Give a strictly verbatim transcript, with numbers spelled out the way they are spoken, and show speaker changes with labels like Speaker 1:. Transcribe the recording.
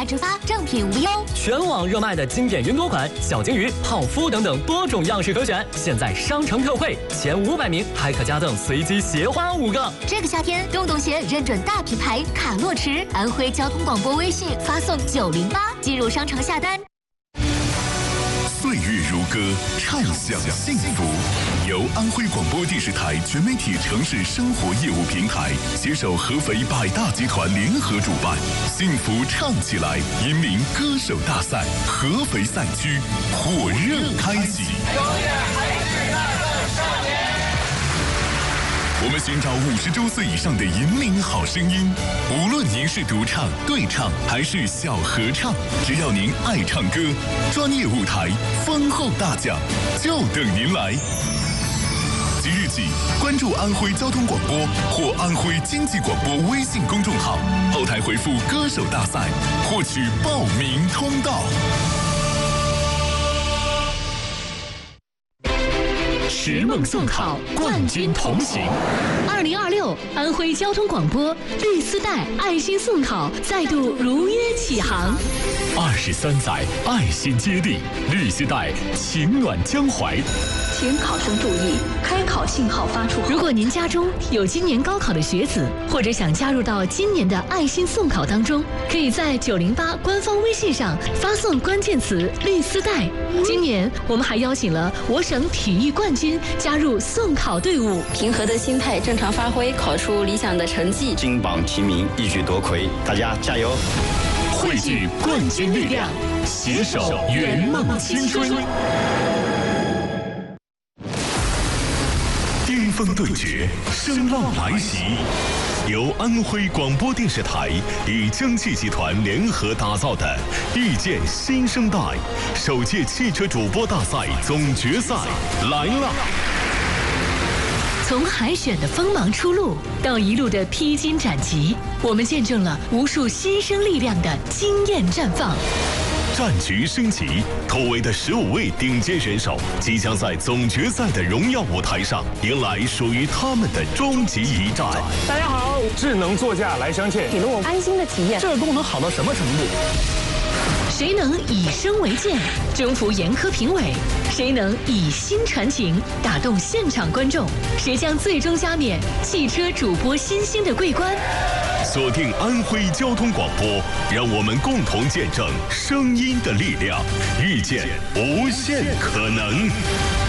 Speaker 1: 折发，正品无忧。
Speaker 2: 全网热卖的经典云朵款、小金鱼、泡芙等等多种样式可选，现在商城特惠，前五百名还可加赠随机鞋花五个。
Speaker 1: 这个夏天，洞洞鞋认准大品牌卡洛驰，安徽交通广播微信发送九零八进入商城下单。
Speaker 3: 岁月如歌，畅享幸福。由安徽广播电视台全媒体城市生活业务平台携手合肥百大集团联合主办，幸福唱起来引领歌手大赛合肥赛区火热开启。
Speaker 4: 永远还是那个少年。
Speaker 3: 我们寻找五十周岁以上的引领好声音，无论您是独唱、对唱还是小合唱，只要您爱唱歌，专业舞台、丰厚大奖就等您来。即日起，关注安徽交通广播或安徽经济广播微信公众号，后台回复“歌手大赛”，获取报名通道。
Speaker 5: 拾梦送考，冠军同行。二零二六安徽交通广播绿丝带爱心送考再度如约启航。
Speaker 6: 二十三载爱心接力，绿丝带情暖江淮。
Speaker 7: 请考生注意，开考信号发出后，
Speaker 5: 如果您家中有今年高考的学子，或者想加入到今年的爱心送考当中，可以在九零八官方微信上发送关键词“绿丝带”。今年我们还邀请了我省体育冠军加入送考队伍，
Speaker 8: 平和的心态，正常发挥，考出理想的成绩，
Speaker 9: 金榜题名，一举夺魁，大家加油！
Speaker 6: 汇聚冠军力量，携手圆梦青春。
Speaker 3: 巅峰对决，声浪来袭。由安徽广播电视台与江汽集团联合打造的《遇见新生代》首届汽车主播大赛总决赛来了！
Speaker 5: 从海选的锋芒初露到一路的披荆斩棘，我们见证了无数新生力量的惊艳绽放。
Speaker 3: 战局升级，突围的十五位顶尖选手即将在总决赛的荣耀舞台上迎来属于他们的终极一战。
Speaker 10: 大家好，智能座驾来相见，
Speaker 11: 给了我安心的体验。
Speaker 10: 这个功能好到什么程度？
Speaker 5: 谁能以声为鉴，征服严苛评委？谁能以心传情，打动现场观众？谁将最终加冕汽车主播新星的桂冠？
Speaker 3: 锁定安徽交通广播，让我们共同见证声音的力量，遇见无限可能。